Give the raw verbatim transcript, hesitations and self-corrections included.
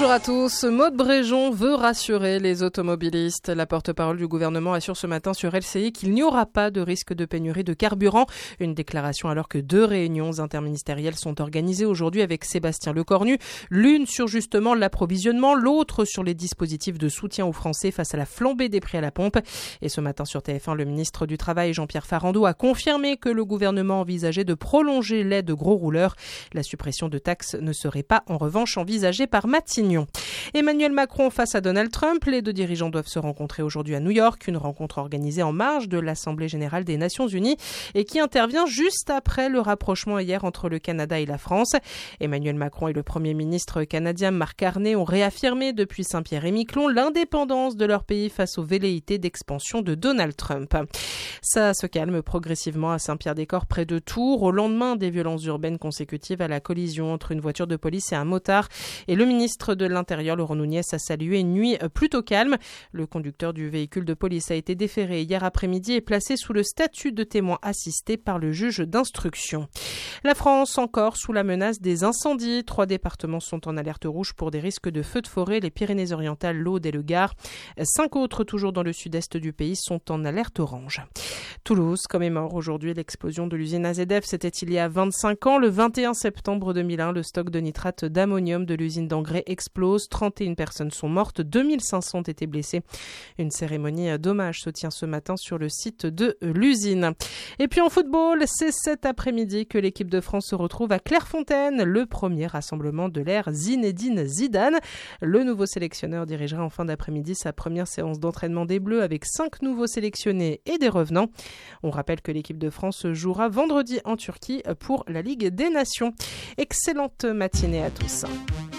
Bonjour à tous. Maude Bréjon veut rassurer les automobilistes. La porte-parole du gouvernement assure ce matin sur L C I qu'il n'y aura pas de risque de pénurie de carburant. Une déclaration alors que deux réunions interministérielles sont organisées aujourd'hui avec Sébastien Lecornu. L'une sur justement l'approvisionnement, l'autre sur les dispositifs de soutien aux Français face à la flambée des prix à la pompe. Et ce matin sur T F un, le ministre du Travail Jean-Pierre Farandou a confirmé que le gouvernement envisageait de prolonger l'aide aux gros rouleurs. La suppression de taxes ne serait pas en revanche envisagée par Matignon. Emmanuel Macron face à Donald Trump. Les deux dirigeants doivent se rencontrer aujourd'hui à New York. Une rencontre organisée en marge de l'Assemblée générale des Nations unies et qui intervient juste après le rapprochement hier entre le Canada et la France. Emmanuel Macron et le Premier ministre canadien Mark Carney ont réaffirmé depuis Saint-Pierre-et-Miquelon l'indépendance de leur pays face aux velléités d'expansion de Donald Trump. Ça se calme progressivement à Saint-Pierre-des-Corps près de Tours au lendemain des violences urbaines consécutives à la collision entre une voiture de police et un motard. Et le ministre de l'Intérieur, Laurent Nunez, a salué une nuit plutôt calme. Le conducteur du véhicule de police a été déféré hier après-midi et placé sous le statut de témoin assisté par le juge d'instruction. La France encore sous la menace des incendies. Trois départements sont en alerte rouge pour des risques de feux de forêt, les Pyrénées-Orientales, l'Aude et le Gard. Cinq autres, toujours dans le sud-est du pays, sont en alerte orange. Toulouse commémore aujourd'hui l'explosion de l'usine A Z F. C'était il y a vingt-cinq ans. Le vingt et un septembre deux mille un, le stock de nitrate d'ammonium de l'usine d'engrais explose. trente et une personnes sont mortes, deux mille cinq cents ont été blessées. Une cérémonie d'hommage se tient ce matin sur le site de l'usine. Et puis en football, c'est cet après-midi que l'équipe de France se retrouve à Clairefontaine, le premier rassemblement de l'ère Zinedine Zidane. Le nouveau sélectionneur dirigera en fin d'après-midi sa première séance d'entraînement des Bleus avec cinq nouveaux sélectionnés et des revenants. On rappelle que l'équipe de France jouera vendredi en Turquie pour la Ligue des Nations. Excellente matinée à tous.